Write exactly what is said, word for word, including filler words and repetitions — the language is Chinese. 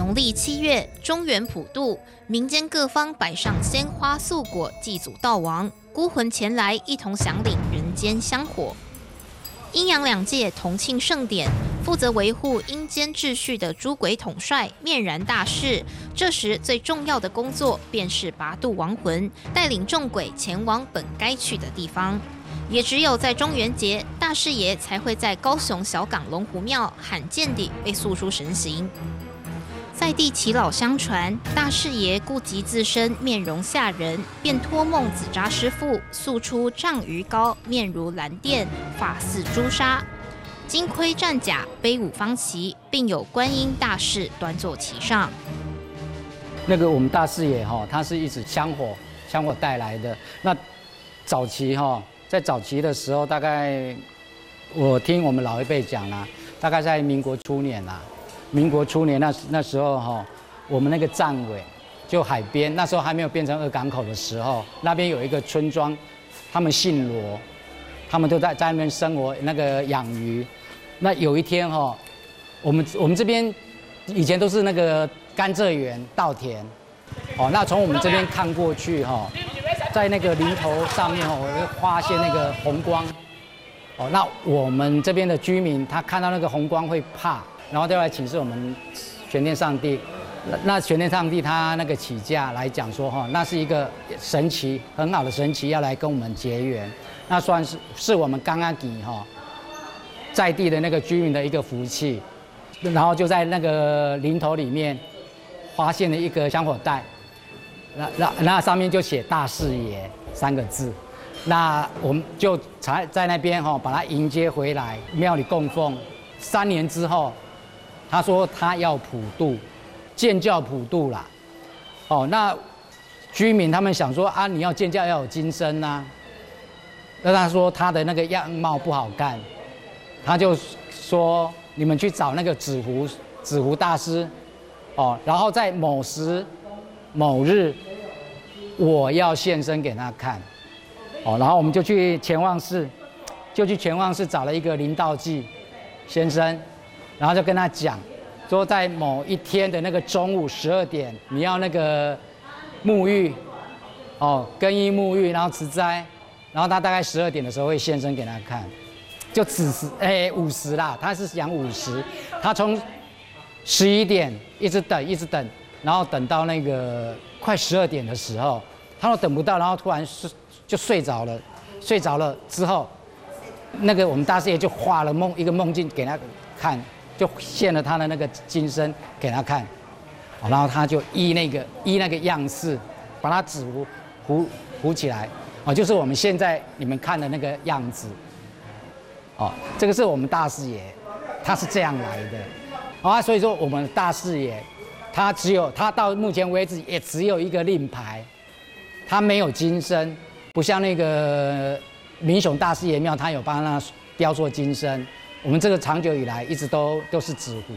农历七月，中元普渡，民间各方摆上鲜花素果祭祖悼亡，孤魂前来一同享领人间香火。阴阳两界同庆盛典，负责维护阴间秩序的诸鬼统帅面然大士，这时最重要的工作便是拔度亡魂，带领众鬼前往本该去的地方。也只有在中元节，大士爷才会在高雄小港龙湖庙罕见地被诉出神形。在地耆老相传，大士爷顾及自身面容吓人，便托梦紫扎师傅诉出丈余高，面如蓝靛，发似朱砂，金盔战甲，背五方旗，并有观音大士端坐其上。 那个我们大士爷哈，他是一直香火，香火带来的。那早期哈，在早期的时候，大概我听我们老一辈讲啦，大概在民国初年啦。民国初年那那时候哈，我们那个站尾就海边，那时候还没有变成二港口的时候，那边有一个村庄，他们姓罗，他们都在在那边生活，那个养鱼。那有一天哈，我们我们这边以前都是那个甘蔗园、稻田，哦，那从我们这边看过去哈，在那个林头上面哈，我会发现那个红光，哦，那我们这边的居民他看到那个红光会怕。然后就来请示我们玄天上帝，那玄天上帝他那个起驾来讲说哈，那是一个神奇很好的神奇要来跟我们结缘，那算是是我们刚刚给哈在地的那个居民的一个福气，然后就在那个林头里面发现了一个香火袋，那那那上面就写大士爷三个字，那我们就才在那边哈把他迎接回来，庙里供奉，三年之后。他说他要普渡，建教普渡啦。哦，那居民他们想说啊，你要建教要有金身呐、啊。那他说他的那个样貌不好看，他就说你们去找那个纸糊纸糊大师，哦，然后在某时某日，我要现身给他看。哦，然后我们就去乾旺寺，就去乾旺寺找了一个林道济先生。然后就跟他讲，说在某一天的那个中午十二点，你要那个沐浴，哦，更衣沐浴，然后持斋，然后他大概十二点的时候会现身给他看，就此时哎午时啦，他是讲午时，他从十一点一直等一直等，然后等到那个快十二点的时候，他都等不到，然后突然睡就睡着了，睡着了之后，那个我们大师爷就画了梦一个梦境给他看。就现了他的那个金身给他看，然后他就依那个依那个样式，把他纸糊糊糊起来，哦，就是我们现在你们看的那个样子，哦，这个是我们大士爷，他是这样来的，啊，所以说我们大士爷，他只有他到目前为止也只有一个令牌，他没有金身，不像那个民雄大士爷庙，他有帮他雕塑金身。我们这个长久以来一直都都是纸糊。